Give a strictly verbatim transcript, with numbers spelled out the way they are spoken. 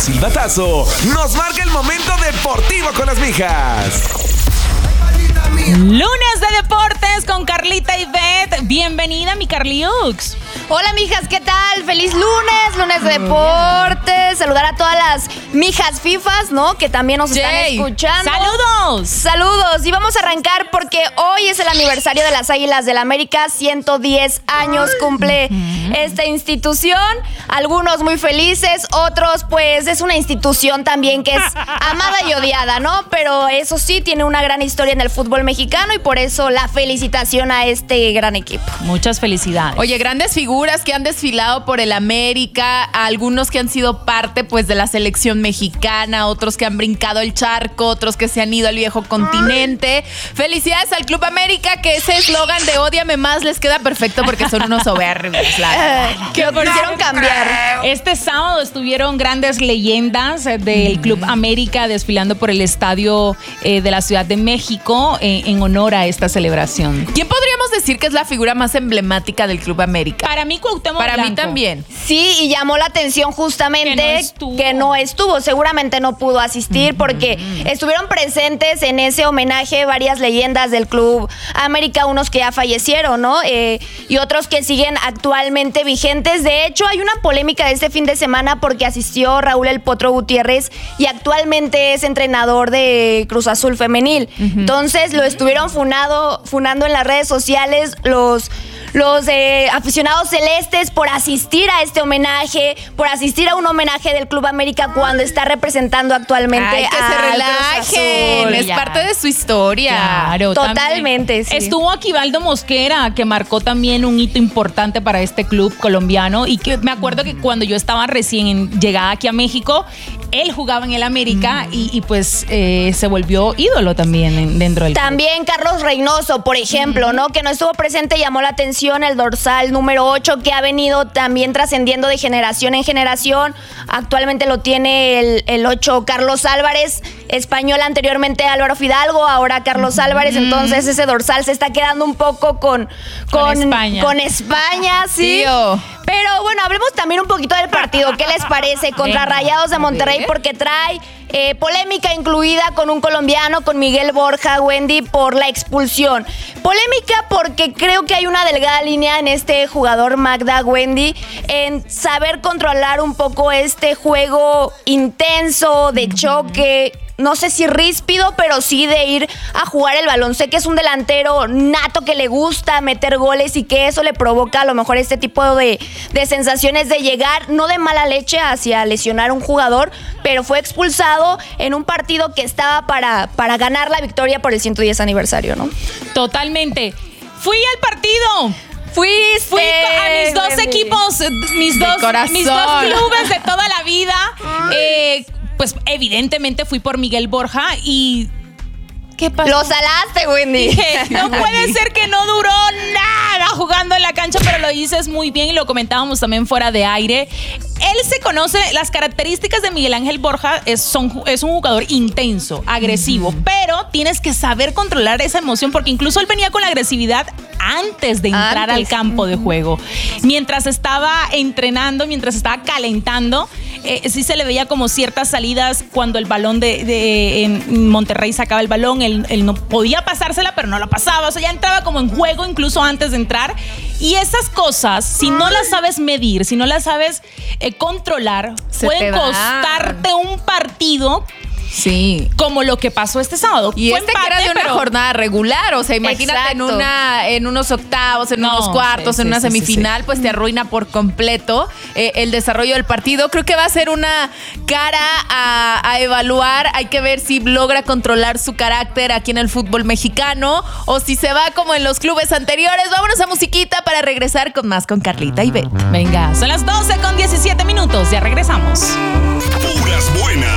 silbatazo, nos marca el momento deportivo con las mijas. Lunes de deportes con Carlita y Beth. Bienvenida, mi Carliux. Hola, mijas, ¿qué tal? Feliz lunes, lunes de deportes. Saludar a todas las mijas fifas, ¿no? Que también nos están Yay. escuchando. ¡Saludos! Saludos. Y vamos a arrancar porque hoy es el aniversario de las Águilas del América. ciento diez años cumple esta institución. Algunos muy felices, otros pues es una institución también que es amada y odiada, ¿no? Pero eso sí, tiene una gran historia en el fútbol mexicano y por eso la felicitación a este gran equipo. Muchas felicidades. Oye, grandes figuras que han desfilado por el América, algunos que han sido parte pues de la selección mexicana, otros que han brincado el charco, otros que se han ido al viejo continente. Felicidades al Club América, que ese eslogan de ódiame más les queda perfecto porque son unos soberbios. La que lo quisieron cambiar. Este sábado estuvieron grandes leyendas del Club América desfilando por el estadio eh, de la Ciudad de México eh, en honor a esta celebración. ¿Quién podríamos decir que es la figura más emblemática del Club América? Para mí, Cuauhtémoc Para Blanco. mí también. Sí, y llamó la atención justamente Que no estuvo. que no estuvo. Seguramente no pudo asistir porque estuvieron presentes en ese homenaje varias leyendas del Club América, unos que ya fallecieron, ¿no? Eh, y otros que siguen actualmente vigentes. De hecho, hay una polémica de este fin de semana porque asistió Raúl El Potro Gutiérrez y actualmente es entrenador de Cruz Azul Femenil. Uh-huh. Entonces, lo estuvieron funado, funando en las redes sociales los... Los eh, aficionados celestes por asistir a este homenaje, por asistir a un homenaje del Club América cuando está representando actualmente Ay, que a se relajen, Azul. es Ya. parte de su historia. Claro, Totalmente, también. sí. Estuvo Aquivaldo Mosquera, que marcó también un hito importante para este club colombiano. Y que me acuerdo que cuando yo estaba recién en- llegada aquí a México, él jugaba en el América y, y pues eh, se volvió ídolo también en- dentro del club. También Carlos Reynoso, por ejemplo, ¿no? Que no estuvo presente, llamó la atención el dorsal número ocho, que ha venido también trascendiendo de generación en generación. Actualmente lo tiene el, el ocho Carlos Álvarez, español anteriormente Álvaro Fidalgo, ahora Carlos Álvarez. Entonces ese dorsal se está quedando un poco con, con, Con España. con España, sí. Tío. Pero bueno, hablemos también un poquito del partido. ¿Qué les parece? Contra Venga, Rayados de a Monterrey, ver. porque trae eh, polémica incluida con un colombiano, con Miguel Borja, Wendy, por la expulsión. Polémica porque creo que hay una delgada línea en este jugador Magda, Wendy, en saber controlar un poco este juego intenso, de choque. No sé si ríspido, pero sí de ir a jugar el balón. Sé que es un delantero nato que le gusta meter goles y que eso le provoca a lo mejor este tipo de, de sensaciones de llegar, no de mala leche, hacia lesionar a un jugador, pero fue expulsado en un partido que estaba para, para ganar la victoria por el ciento diez aniversario, ¿no? Totalmente. Fui al partido. Fuiste. Fui a mis dos Wendy. equipos, mis De dos, corazón. mis dos clubes de toda la vida. Eh, pues evidentemente fui por Miguel Borja y... ¿Qué pasó? Lo salaste, Wendy. Dije, no puede ser que no duró nada jugando en la cancha, pero lo dices muy bien y lo comentábamos también fuera de aire. Él se conoce, las características de Miguel Ángel Borja es, son, es un jugador intenso, agresivo, uh-huh. pero tienes que saber controlar esa emoción porque incluso él venía con la agresividad antes de entrar Antes. al campo de juego. Mientras estaba entrenando, mientras estaba calentando, eh, sí se le veía como ciertas salidas cuando el balón de, de en Monterrey sacaba el balón, él, él no podía pasársela, pero no la pasaba, o sea, ya entraba como en juego incluso antes de entrar. Y esas cosas, si no las sabes medir, si no las sabes eh, controlar, Se pueden te va. costarte un partido. Sí. Como lo que pasó este sábado. Y Fue este empate, que era de una pero- jornada regular, o sea, imagínate en Exacto. una, en unos octavos, en No, unos cuartos, sí, en sí, una sí, semifinal, sí, sí. pues te arruina por completo eh, el desarrollo del partido. Creo que va a ser una cara a, a evaluar. Hay que ver si logra controlar su carácter aquí en el fútbol mexicano o si se va como en los clubes anteriores. Vámonos a musiquita para regresar con más con Carlita y Beth. Venga, son las doce con diecisiete minutos, ya regresamos. Puras buenas.